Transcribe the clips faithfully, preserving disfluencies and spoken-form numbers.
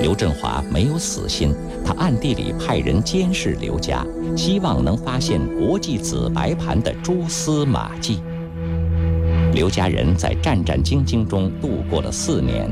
刘振华没有死心，他暗地里派人监视刘家，希望能发现国际紫白盘的蛛丝马迹。刘家人在战战兢兢中度过了四年。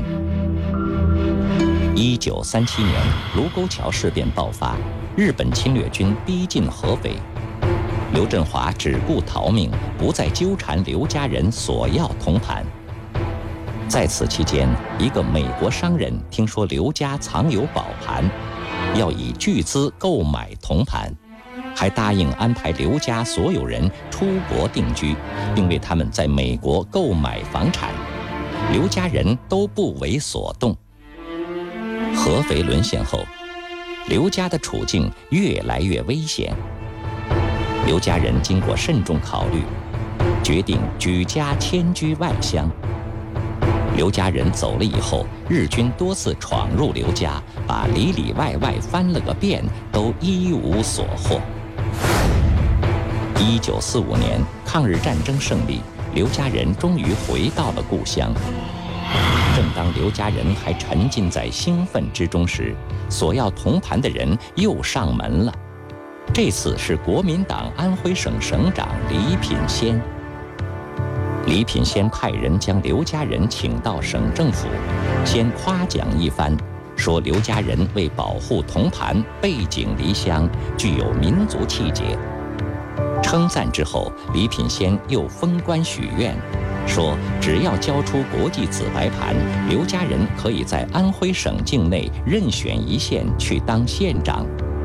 一九三七年，卢沟桥事变爆发，日本侵略军逼近合肥。刘振华只顾逃命，不再纠缠刘家人索要铜盘。在此期间，一个美国商人听说刘家藏有宝盘，要以巨资购买铜盘，还答应安排刘家所有人出国定居，并为他们在美国购买房产。刘家人都不为所动。合肥沦陷后，刘家的处境越来越危险。刘家人经过慎重考虑，决定举家迁居外乡。刘家人走了以后，日军多次闯入刘家，把里里外外翻了个遍，都一无所获。一九四五年，抗日战争胜利，刘家人终于回到了故乡。正当刘家人还沉浸在兴奋之中时，索要铜盘的人又上门了。这次是国民党安徽省省长李品仙。李品仙派人将刘家人请到省政府，先夸奖一番，说刘家人为保护铜盘背井离乡，具有民族气节。称赞之后，李品仙又封官许愿，说只要交出国际紫白盘，刘家人可以在安徽省境内任选一县去当县长。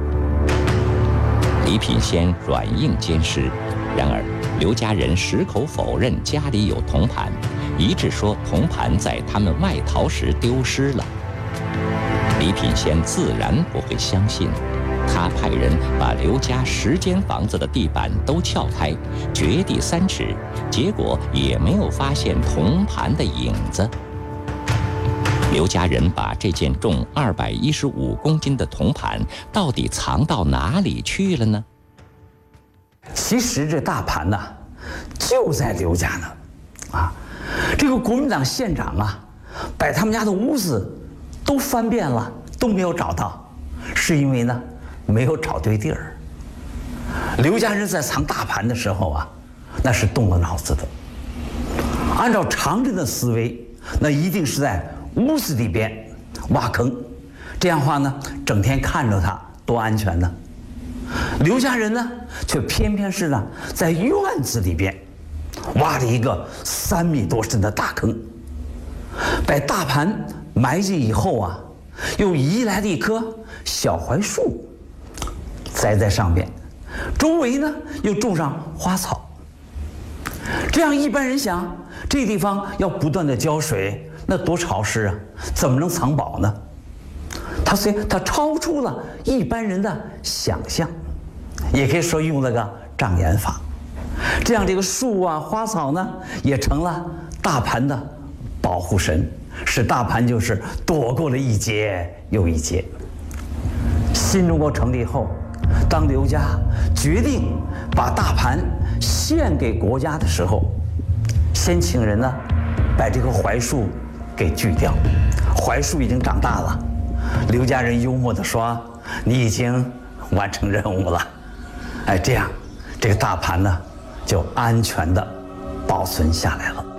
李品仙软硬兼施，然而刘家人矢口否认家里有铜盘，一致说铜盘在他们外逃时丢失了。李品仙自然不会相信，他派人把刘家十间房子的地板都撬开，掘地三尺，结果也没有发现铜盘的影子。刘家人把这件重二百一十五公斤的铜盘到底藏到哪里去了呢？ 其实这大盘呢，就在刘家呢，啊，这个国民党县长啊，把他们家的屋子都翻遍了，都没有找到，是因为呢，没有找对地儿。刘家人在藏大盘的时候啊，那是动了脑子的。按照常人的思维，那一定是在屋子里边挖坑，这样的话呢，整天看着它多安全呢。刘家人呢，却偏偏是呢，在院子里边挖了一个三米多深的大坑，把大盘埋进以后啊，又移来了一棵小槐树，栽在上面，周围呢又种上花草。这样一般人想，这地方要不断的浇水，那多潮湿啊，怎么能藏宝呢？它虽它超出了一般人的想象，也可以说用了个障眼法。这样这个树啊花草呢，也成了大盘的保护神，使大盘就是躲过了一劫又一劫。新中国成立后，当刘家决定把大盘献给国家的时候，先请人呢把这棵槐树给锯掉。槐树已经长大了，刘家人幽默地说：“你已经完成任务了。”哎，这样这个大盘呢就安全地保存下来了。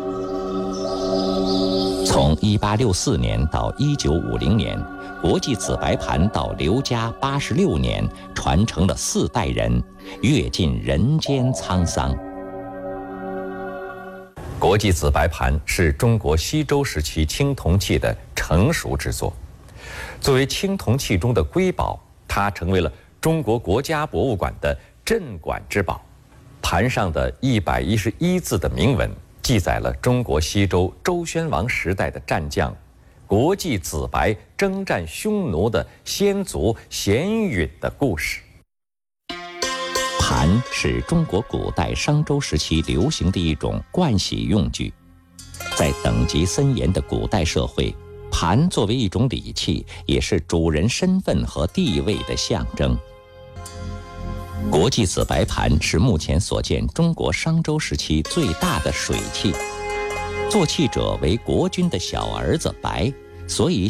从一八六四年到一九五零年，国际紫白盘到刘家八十六年，传承了四代人，阅尽人间沧桑。国际紫白盘是中国西周时期青铜器的成熟之作，作为青铜器中的瑰宝，它成为了中国国家博物馆的镇馆之宝。盘上的一百一十一字的铭文，记载了中国西周周宣王时代的战将国际紫白征战匈奴的先祖鲜允的故事。盘是中国古代商周时期流行的一种盥洗用具，在等级森严的古代社会，盘作为一种礼器，也是主人身份和地位的象征。国际紫白盘是目前所见中国商周时期最大的水器，做器者为国君的小儿子白，所以